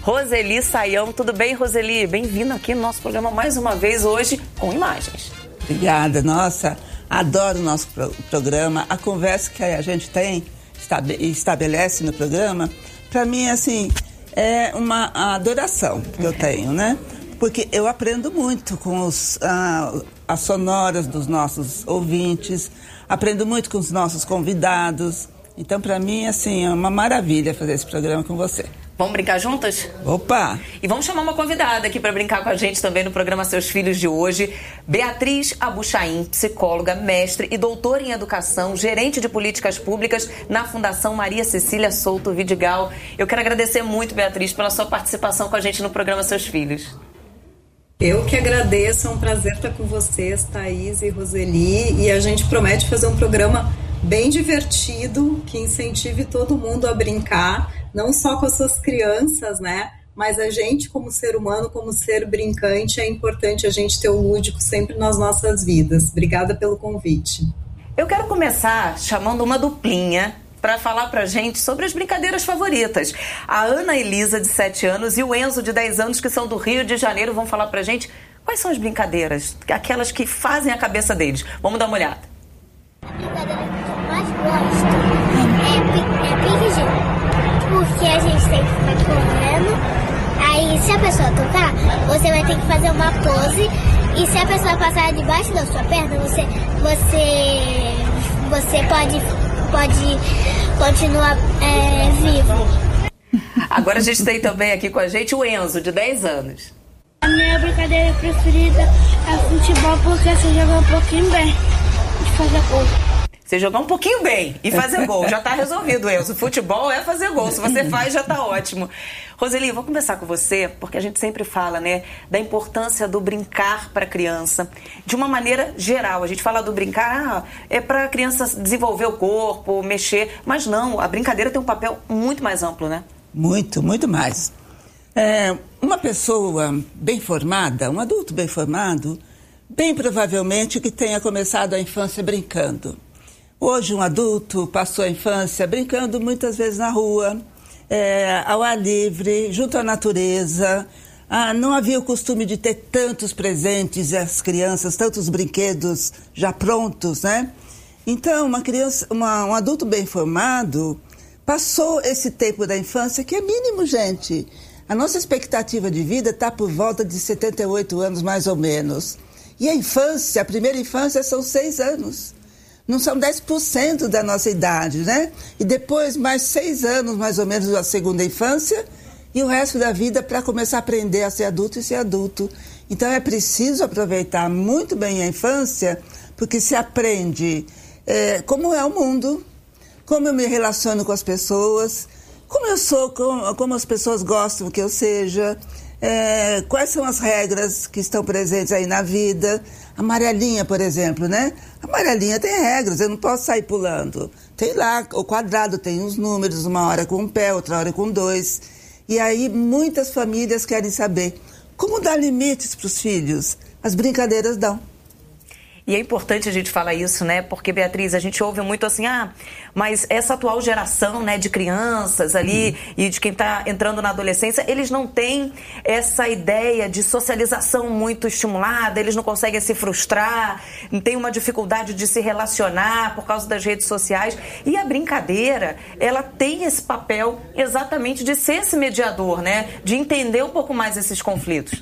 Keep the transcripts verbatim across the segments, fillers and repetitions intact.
Roseli Saião. Tudo bem, Roseli? Bem-vinda aqui no nosso programa mais uma vez, hoje com imagens. Obrigada, nossa, adoro o nosso pro- programa, a conversa que a gente tem, estabe- estabelece no programa, para mim, assim, é uma adoração que eu tenho, né? Porque eu aprendo muito com os, ah, as sonoras dos nossos ouvintes, aprendo muito com os nossos convidados, então para mim, assim, é uma maravilha fazer esse programa com você. Vamos brincar juntas? Opa! E vamos chamar uma convidada aqui para brincar com a gente também no programa Seus Filhos de hoje. Beatriz Abuchain, psicóloga, mestre e doutora em educação, gerente de políticas públicas na Fundação Maria Cecília Souto Vidigal. Eu quero agradecer muito, Beatriz, pela sua participação com a gente no programa Seus Filhos. Eu que agradeço, é um prazer estar com vocês, Thaís e Roseli, e a gente promete fazer um programa bem divertido, que incentive todo mundo a brincar, não só com as suas crianças, né? Mas a gente, como ser humano, como ser brincante, é importante a gente ter o lúdico sempre nas nossas vidas. Obrigada pelo convite. Eu quero começar chamando uma duplinha para falar pra gente sobre as brincadeiras favoritas. A Ana Elisa, de sete anos, e o Enzo, de dez anos, que são do Rio de Janeiro, vão falar pra gente quais são as brincadeiras, aquelas que fazem a cabeça deles. Vamos dar uma olhada. A brincadeira que eu mais gosto é, é pique-gelo. Porque a gente tem que ficar correndo. Aí, se a pessoa tocar, você vai ter que fazer uma pose. E se a pessoa passar debaixo da sua perna, você, você, você pode, pode continuar é, vivo. Agora a gente tem também aqui com a gente o Enzo, de dez anos. A minha brincadeira preferida é futebol, porque você joga um pouquinho bem de fazer gol. Você jogar um pouquinho bem e fazer gol, já tá resolvido, Enzo. Futebol é fazer gol, se você faz, já tá ótimo. Roseli, vou começar com você, porque a gente sempre fala, né, da importância do brincar para a criança, de uma maneira geral. A gente fala do brincar, ah, é para a criança desenvolver o corpo, mexer, mas não, a brincadeira tem um papel muito mais amplo, né? Muito, muito mais. É, uma pessoa bem formada, um adulto bem formado, bem provavelmente que tenha começado a infância brincando. Hoje um adulto passou a infância brincando muitas vezes na rua, é, ao ar livre, junto à natureza. Ah, não havia o costume de ter tantos presentes às crianças, tantos brinquedos já prontos, né? Então, uma criança, uma, um adulto bem formado passou esse tempo da infância, que é mínimo, gente. A nossa expectativa de vida está por volta de setenta e oito anos, mais ou menos. E a infância, a primeira infância, são seis anos. Não são dez por cento da nossa idade, né? E depois mais seis anos, mais ou menos, da segunda infância, e o resto da vida para começar a aprender a ser adulto e ser adulto. Então é preciso aproveitar muito bem a infância, porque se aprende é, como é o mundo, como eu me relaciono com as pessoas, como eu sou, como, como as pessoas gostam que eu seja, é, quais são as regras que estão presentes aí na vida. A amarelinha, por exemplo, né? A amarelinha tem regras, eu não posso sair pulando. Tem lá, o quadrado tem uns números, uma hora com um pé, outra hora com dois. E aí muitas famílias querem saber como dar limites para os filhos. As brincadeiras dão. E é importante a gente falar isso, né? Porque, Beatriz, a gente ouve muito assim, ah, mas essa atual geração, né, de crianças ali uhum. e de quem está entrando na adolescência, eles não têm essa ideia de socialização muito estimulada, eles não conseguem se frustrar, têm uma dificuldade de se relacionar por causa das redes sociais. E a brincadeira, ela tem esse papel exatamente de ser esse mediador, né? De entender um pouco mais esses conflitos.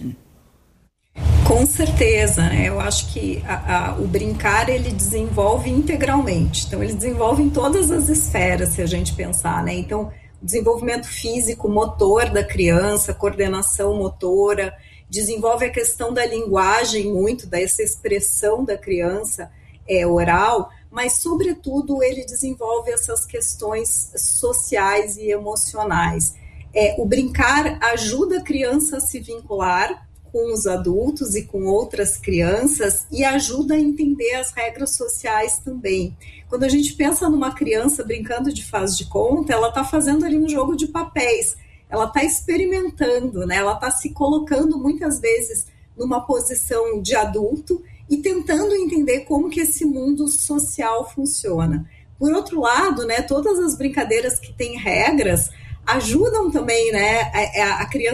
Com certeza, né? Eu acho que a, a, o brincar, ele desenvolve integralmente. Então, ele desenvolve em todas as esferas, se a gente pensar, né? Então, o desenvolvimento físico, motor da criança, coordenação motora, desenvolve a questão da linguagem muito, dessa expressão da criança é, oral, mas, sobretudo, ele desenvolve essas questões sociais e emocionais. É, o brincar ajuda a criança a se vincular com os adultos e com outras crianças e ajuda a entender as regras sociais também. Quando a gente pensa numa criança brincando de faz de conta, ela está fazendo ali um jogo de papéis, ela está experimentando, né? Ela está se colocando muitas vezes numa posição de adulto e tentando entender como que esse mundo social funciona. Por outro lado, né, todas as brincadeiras que têm regras ajudam também, né, a, a criança